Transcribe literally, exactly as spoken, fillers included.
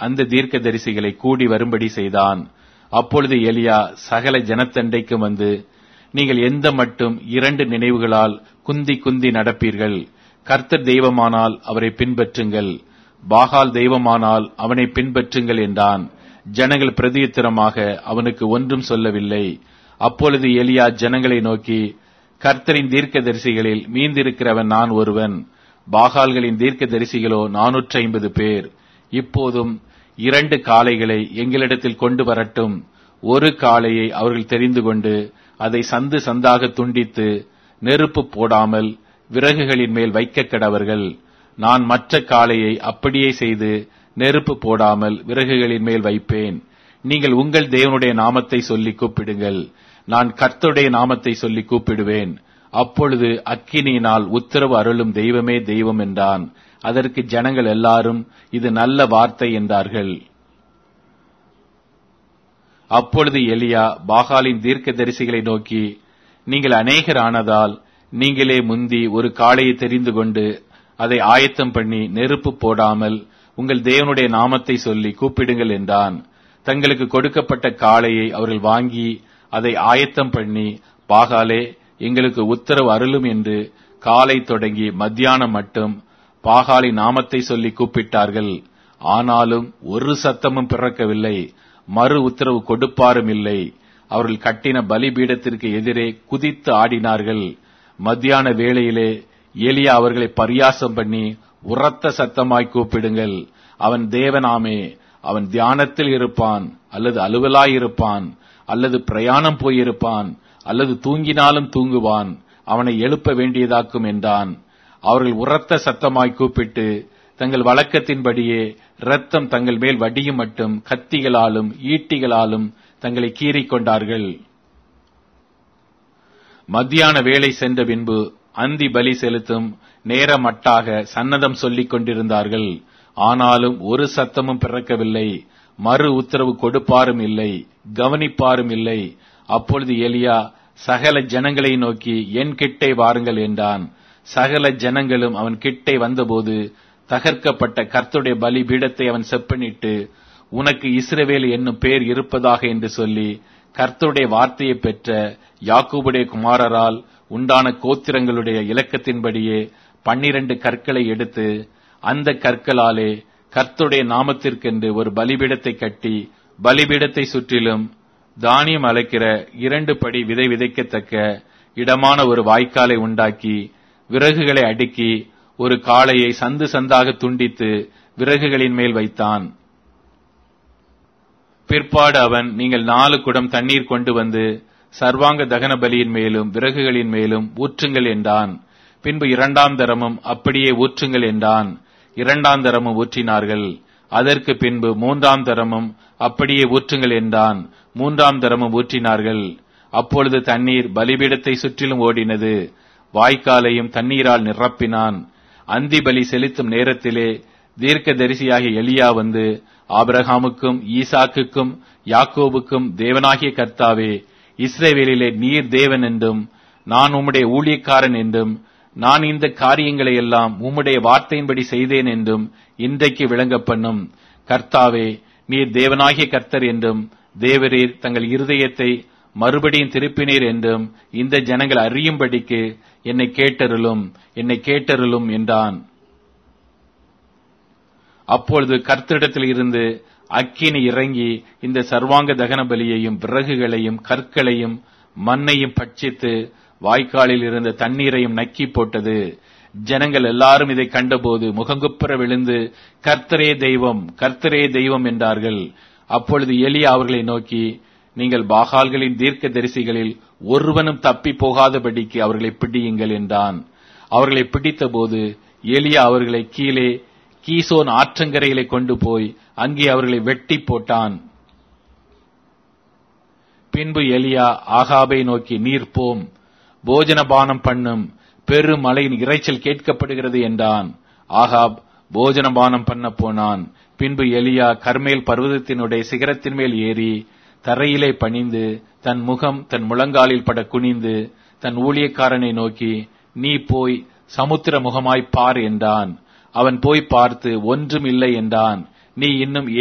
அந்த தீர்க்கதரிசிகளை கூடி வரும்படி செய்தான். அப்பொழுது எலியா சகல ஜனத்தண்டைக்கும் வந்து, நீங்கள் எந்த மட்டும் இரண்டு நினைவுகளால் குந்தி குந்தி நடப்பீர்கள்? கர்த்தர் தெய்வமானால் அவரை பின்பற்றுங்கள், பாகால் தெய்வமானால் அவனை பின்பற்றுங்கள் என்றான். ஜனங்கள் பிரதியுத்தரமாக அவனுக்கு ஒன்றும் சொல்லவில்லை. அப்பொழுது எலியா ஜனங்களை நோக்கி, கர்த்தரின் தீர்க்கதரிசிகளில் மீந்திருக்கிறவன் நான் ஒருவன், பாகால்களின் தீர்க்கதரிசிகளோ நானூற்றி ஐம்பது பேர். இப்போதும் இரண்டு காளைகளை எங்களிடத்தில் கொண்டு வரட்டும். ஒரு காளையை அவர்கள் தெரிந்து கொண்டு அதை சந்து சந்தாக துண்டித்து நெருப்பு போடாமல் விறகுகளின் மேல் வைக்க கடவர்கள். நான் மற்ற காளையை அப்படியே செய்து நெருப்பு போடாமல் விறகுகளின் மேல் வைப்பேன். நீங்கள் உங்கள் தேவனுடைய நாமத்தை சொல்லி கூப்பிடுங்கள், நான் கர்த்தருடைய நாமத்தை சொல்லி கூப்பிடுவேன். அப்பொழுது அக்கினியினால் உத்தரவு அருளும் தெய்வமே தெய்வம் என்றான். அதற்கு ஜனங்கள் எல்லாரும் இது நல்ல வார்த்தை என்றார்கள். அப்பொழுது எலியா பாகாலின் தீர்க்கதரிசிகளை நோக்கி, நீங்கள் அநேகர் ஆனதால் நீங்களே முந்தி ஒரு காளையை தெரிந்து கொண்டு அதை ஆயத்தம் பண்ணி நெருப்பு போடாமல் உங்கள் தேவனுடைய நாமத்தை சொல்லி கூப்பிடுங்கள் என்றான். தங்களுக்கு கொடுக்கப்பட்ட காளையை அவர்கள் வாங்கி அதை ஆயத்தம் பண்ணி, பாகாலே எங்களுக்கு உத்தரவு அருளும் என்று காலை தொடங்கி மத்தியானம் மட்டும் பாகாலின் நாமத்தை சொல்லி கூப்பிட்டார்கள். ஆனாலும் ஒரு சத்தமும் பிறக்கவில்லை, மறு உத்தரவு கொடுப்பாரும் இல்லை. அவர்கள் கட்டின பலிபீடத்திற்கு எதிரே குதித்து ஆடினார்கள். மத்தியான வேளையிலே எலியா அவர்களை பரியாசம் பண்ணி, உரத்த சத்தமாய் கூப்பிடுங்கள், அவன் தேவனாமே, அவன் தியானத்தில் இருப்பான், அல்லது அலுவலாயிருப்பான், அல்லது பிரயாணம் போயிருப்பான், அல்லது தூங்கினாலும் தூங்குவான், அவனை எழுப்ப வேண்டியதாக்கும் என்றான். அவர்கள் உரத்த சத்தமாய் கூப்பிட்டு தங்கள் வழக்கத்தின்படியே இரத்தம் தங்கள் மேல் வடியும் மட்டும் கத்திகளாலும் ஈட்டிகளாலும் தங்களை கீறிக் கொண்டார்கள். மத்தியான வேளை சென்ற பின்பு அந்தி பலி செலுத்தும் நேரமட்டாக சன்னதம் சொல்லிக் கொண்டிருந்தார்கள். ஆனாலும் ஒரு சத்தமும் பிறக்கவில்லை, மறு உத்தரவு கொடுப்பாரும் இல்லை, கவனிப்பாரும் இல்லை. அப்பொழுது எலியா சகல ஜனங்களை நோக்கி, என் கிட்டே வாருங்கள் என்றான். சகல ஜனங்களும் அவன் கிட்டே வந்தபோது தகர்க்கப்பட்ட கர்த்தருடைய பலி பீடத்தை அவன் செப்பனிட்டு, உனக்கு இஸ்ரவேல் என்னும் பேர் இருப்பதாக என்று சொல்லி, கர்த்தருடைய வார்த்தையை பெற்ற யாக்கோபுடைய குமாரரால் உண்டான கோத்திரங்களுடைய இலக்கத்தின்படியே பன்னிரண்டு கற்களை எடுத்து அந்த கற்களாலே கர்த்தருடைய நாமத்திற்கென்று ஒரு பலிபீடத்தை கட்டி, பலிபீடத்தை சுற்றிலும் தானியம் அழைக்கிற இரண்டு படி விதை விதைக்கத்தக்க இடமான ஒரு வாய்க்காலை உண்டாக்கி, விறகுகளை அடுக்கி ஒரு காளையை சந்து சந்தாக துண்டித்து விறகுகளின் மேல் வைத்தான். பிற்பாடு அவன், நீங்கள் நாலு குடம் தண்ணீர் கொண்டு வந்து சர்வாங்க தகன பலியின் மேலும் விறகுகளின் மேலும் ஊற்றுங்கள் என்றான். பின்பு இரண்டாம் தரமும் அப்படியே ஊற்றுங்கள் என்றான். இரண்டாம் தரமும் ஊற்றினார்கள். அதற்கு பின்பு மூன்றாம் தரமும் அப்படியே ஊற்றுங்கள் என்றான். மூன்றாம் தரமும் ஊற்றினார்கள். அப்பொழுது தண்ணீர் பலிபீடத்தை சுற்றிலும் ஓடினது. வாய்க்காலையும் தண்ணீரால் நிரப்பினான். அந்தி பலி செலுத்தும் நேரத்திலே தீர்க்கதரிசியாகிய எலியா வந்து, ஆபிரகாமுக்கும் ஈசாக்குக்கும் யாக்கோபுக்கும் தேவனாகிய கர்த்தாவே, இஸ்ரவேலிலே நீர் தேவன் என்றும் நான் உம்முடைய ஊழியக்காரன் என்றும் நான் இந்த காரியங்களை எல்லாம் உம்முடைய வார்த்தையின்படி செய்தேன் என்றும் இன்றைக்கு விளங்க பண்ணும். கர்த்தாவே, நீர் தேவனாகிய கர்த்தர் என்றும் தேவரீர் தங்கள் இருதயத்தை மறுபடியும் திருப்பினீர் என்றும் இந்த ஜனங்கள் அறியும்படிக்கு என்னை கேட்டருளும், என்னை கேட்டருளும் என்றான். அப்பொழுது கர்த்தரிடத்தில் இருந்து அக்கினி இறங்கி இந்த சர்வாங்க தகன பலியையும் விறகுகளையும் கற்களையும் மண்ணையும் பட்சித்து வாய்க்காலில் இருந்த தண்ணீரையும் நக்கி போட்டது. ஜனங்கள் எல்லாரும் இதை கண்டபோது முகங்குப்புற விழுந்து, கர்த்தரே தெய்வம், கர்த்தரே தெய்வம் என்றார்கள். அப்பொழுது எலியா அவர்களை நோக்கி, நீங்கள் பாகால்களின் தீர்க்க தரிசிகளில் ஒருவனும் தப்பி போகாதபடிக்கு அவர்களை பிடியுங்கள் என்றான். அவர்களை பிடித்த போது எலியா அவர்களை கீழே கீசோன் ஆற்றங்கரைகளை கொண்டு போய் அங்கே அவர்களை வெட்டி போட்டான். பின்பு எலியா ஆகாபை நோக்கி, நீர் போம், போஜனபானம் பண்ணும், பெரும் மலையின் இறைச்சல் கேட்கப்படுகிறது என்றான். ஆகாப் போஜனபானம் பண்ண போனான். பின்பு எலியா கர்மேல் பர்வதத்தினுடைய சிகரத்தின் மேல் ஏறி தரையிலே பணிந்து தன் முகம் தன் முழங்காலில் பட குனிந்து தன் ஊழியக்காரனை நோக்கி, நீ போய் சமுத்திர முகமாய் பார் என்றான். அவன் போய் பார்த்து ஒன்றும் இல்லை என்றான். நீ இன்னும்